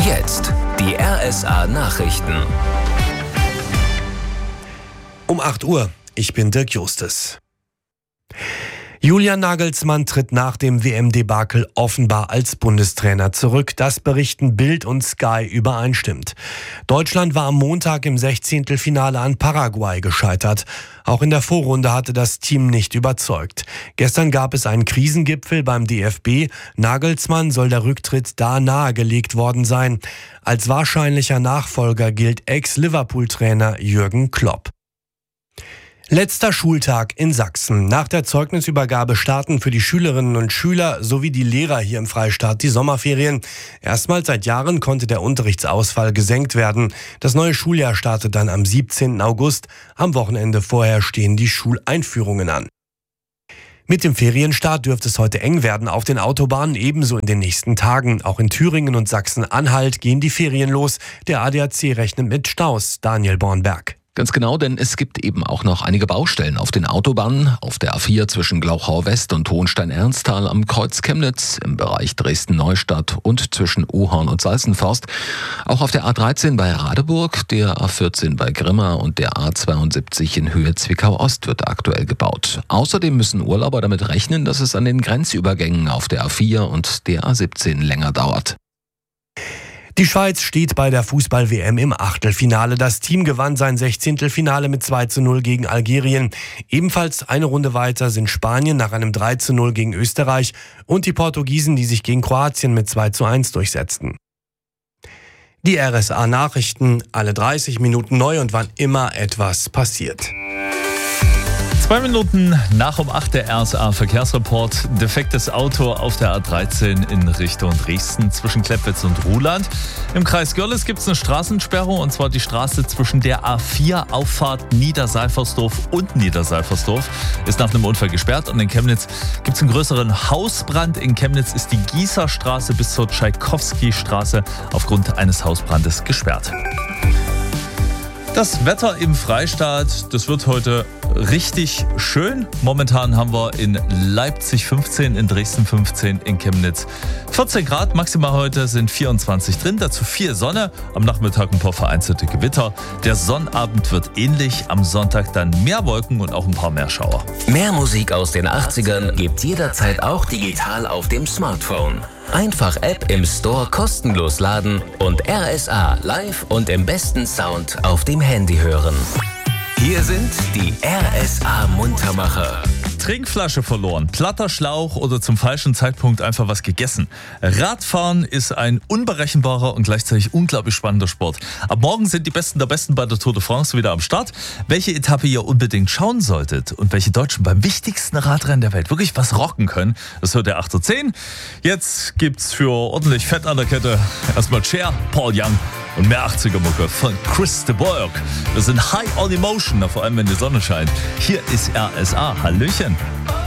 jetzt die RSA Nachrichten. Um 8 Uhr, ich bin Dirk Justus. Julian Nagelsmann tritt nach dem WM-Debakel offenbar als Bundestrainer zurück. Das berichten Bild und Sky übereinstimmt. Deutschland war am Montag im 16. an Paraguay gescheitert. Auch in der Vorrunde hatte das Team nicht überzeugt. Gestern gab es einen Krisengipfel beim DFB. Nagelsmann soll der Rücktritt da nahegelegt worden sein. Als wahrscheinlicher Nachfolger gilt Ex-Liverpool-Trainer Jürgen Klopp. Letzter Schultag in Sachsen. Nach der Zeugnisübergabe starten für die Schülerinnen und Schüler sowie die Lehrer hier im Freistaat die Sommerferien. Erstmals seit Jahren konnte der Unterrichtsausfall gesenkt werden. Das neue Schuljahr startet dann am 17. August. Am Wochenende vorher stehen die Schuleinführungen an. Mit dem Ferienstart dürfte es heute eng werden auf den Autobahnen, ebenso in den nächsten Tagen. Auch in Thüringen und Sachsen-Anhalt gehen die Ferien los. Der ADAC rechnet mit Staus. Daniel Bornberg. Ganz genau, denn es gibt eben auch noch einige Baustellen auf den Autobahnen. Auf der A4 zwischen Glauchau West und Hohenstein-Ernsthal am Kreuz Chemnitz, im Bereich Dresden-Neustadt und zwischen Ohorn und Salzenforst. Auch auf der A13 bei Radeburg, der A14 bei Grimma und der A72 in Höhe Zwickau-Ost wird aktuell gebaut. Außerdem müssen Urlauber damit rechnen, dass es an den Grenzübergängen auf der A4 und der A17 länger dauert. Die Schweiz steht bei der Fußball-WM im Achtelfinale. Das Team gewann sein 16. Finale mit 2:0 gegen Algerien. Ebenfalls eine Runde weiter sind Spanien nach einem 3:0 gegen Österreich und die Portugiesen, die sich gegen Kroatien mit 2:1 durchsetzten. Die RSA-Nachrichten, alle 30 Minuten neu und wann immer etwas passiert. 2 Minuten nach um 8 der RSA-Verkehrsreport. Defektes Auto auf der A13 in Richtung Dresden zwischen Kleppwitz und Ruhland. Im Kreis Görlitz gibt es eine Straßensperrung, und zwar die Straße zwischen der A4-Auffahrt Niederseifersdorf und Niederseifersdorf ist nach einem Unfall gesperrt. Und in Chemnitz gibt es einen größeren Hausbrand. In Chemnitz ist die Gießerstraße bis zur Tschaikowski-Straße aufgrund eines Hausbrandes gesperrt. Das Wetter im Freistaat, das wird heute richtig schön. Momentan haben wir in Leipzig 15, in Dresden 15, in Chemnitz 14 Grad. Maximal heute sind 24 drin, dazu viel Sonne. Am Nachmittag ein paar vereinzelte Gewitter. Der Sonnabend wird ähnlich, am Sonntag dann mehr Wolken und auch ein paar mehr Schauer. Mehr Musik aus den 80ern gibt jederzeit auch digital auf dem Smartphone. Einfach App im Store kostenlos laden und RSA live und im besten Sound auf dem Handy hören. Hier sind die RSA-Muntermacher. Trinkflasche verloren, platter Schlauch oder zum falschen Zeitpunkt einfach was gegessen. Radfahren ist ein unberechenbarer und gleichzeitig unglaublich spannender Sport. Ab morgen sind die Besten der Besten bei der Tour de France wieder am Start. Welche Etappe ihr unbedingt schauen solltet und welche Deutschen beim wichtigsten Radrennen der Welt wirklich was rocken können, das hört ihr 8:10. Jetzt gibt's für ordentlich Fett an der Kette erstmal Cher, Paul Young und mehr 80er-Mucke von Chris de Burgh. Wir sind high on emotion, vor allem wenn die Sonne scheint. Hier ist RSA. Hallöchen.